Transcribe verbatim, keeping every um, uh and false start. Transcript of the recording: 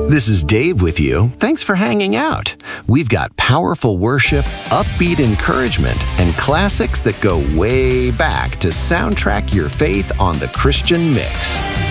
This is Dave with you. Thanks for hanging out. We've got powerful worship, upbeat encouragement, and classics that go way back to soundtrack your faith on the Christian Mix.